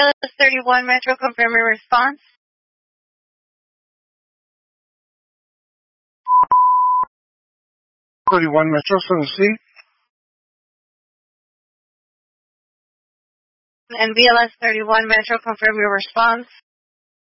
BLS 31 Metro, confirm your response. Metro, from C. And BLS 31 Metro, confirm your response.